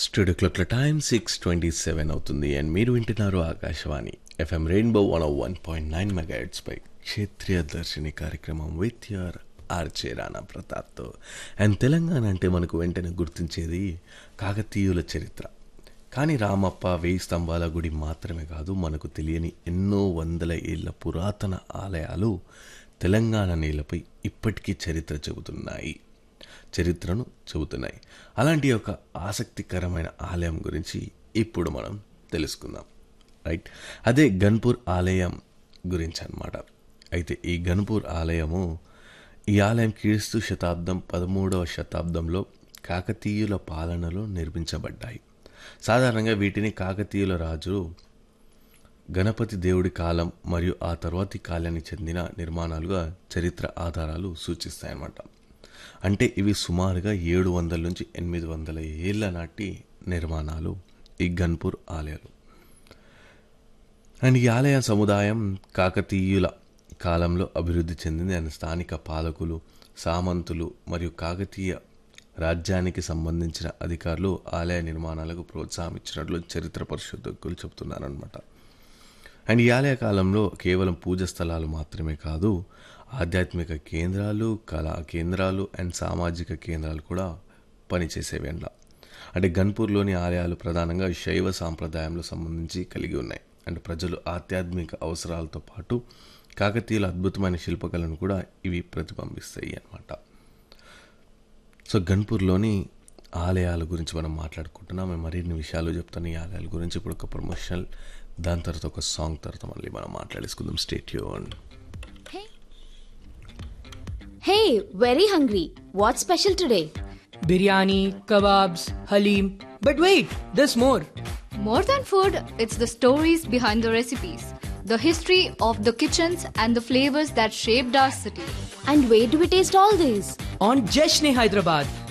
Studio క్లాక్ల time 6:27 అవుతుంది and మీరు వింటున్నారు ఆకాశవాణి ఎఫ్ఎం రెయిన్బో 101.9 మెగాహెర్ట్జ్ పై క్షేత్రీయ దర్శిని కార్యక్రమం with your RJ Rana ప్రతాప్తో. And Telangana అంటే మనకు వెంటనే గుర్తించేది కాకతీయుల చరిత్ర. కానీ రామప్ప, 1000 స్తంభాల గుడి మాత్రమే కాదు, మనకు తెలియని ఎన్నో వందల ఏళ్ల పురాతన ఆలయాలు తెలంగాణ నేలపై ఇప్పటికీ చరిత్రను చెబుతున్నాయి. అలాంటి ఒక ఆసక్తికరమైన ఆలయం గురించి ఇప్పుడు మనం తెలుసుకుందాం. రైట్, అదే గన్పూర్ ఆలయం గురించి అన్నమాట. అయితే ఈ గన్పూర్ ఈ ఆలయం క్రీస్తు శతాబ్దం 13వ శతాబ్దంలో కాకతీయుల పాలనలో నిర్మించబడ్డాయి. సాధారణంగా వీటిని కాకతీయుల రాజు గణపతి దేవుడి కాలం మరియు ఆ తర్వాతి కాలానికి చెందిన నిర్మాణాలుగా చరిత్ర ఆధారాలు సూచిస్తాయన్నమాట. అంటే ఇవి సుమారుగా 700 నుంచి 800 ఏళ్ల నాటి నిర్మాణాలు ఈ గన్పూర్ ఆలయాలు. అండ్ ఈ ఆలయ సముదాయం కాకతీయుల కాలంలో అభివృద్ధి చెందింది. అండ్ స్థానిక పాలకులు, సామంతులు మరియు కాకతీయ రాజ్యానికి సంబంధించిన అధికారులు ఆలయ నిర్మాణాలకు ప్రోత్సాహం ఇచ్చినట్లు చరిత్ర పరిశోధకులు చెబుతున్నారనమాట. అండ్ ఈ ఆలయ కాలంలో కేవలం పూజ స్థలాలు మాత్రమే కాదు, ఆధ్యాత్మిక కేంద్రాలు, కళా కేంద్రాలు అండ్ సామాజిక కేంద్రాలు కూడా పనిచేసేవి. అంటే గన్పూర్లోని ఆలయాలు ప్రధానంగా శైవ సాంప్రదాయంలో సంబంధించి కలిగి ఉన్నాయి. అంటే ప్రజలు ఆధ్యాత్మిక అవసరాలతో పాటు కాకతీయుల అద్భుతమైన శిల్పకళను కూడా ఇవి ప్రతిబింబిస్తాయి అన్నమాట. సో గన్పూర్లోని ఆలయాల గురించి మనం మాట్లాడుకుంటున్నాం. మరిన్ని విషయాలు చెప్తాను ఈ ఆలయాల గురించి. ఇప్పుడు ఒక ప్రమోషనల్, దాని తర్వాత ఒక సాంగ్, తర్వాత మళ్ళీ మనం మాట్లాడేసుకుందాం. Stay tuned. Hey, very hungry. What's special today? Biryani, kebabs, halim. But wait, there's more. More than food, it's the stories behind the recipes, the history of the kitchens and the flavors that shaped our city. And where do we taste all these? On Jeshne Hyderabad,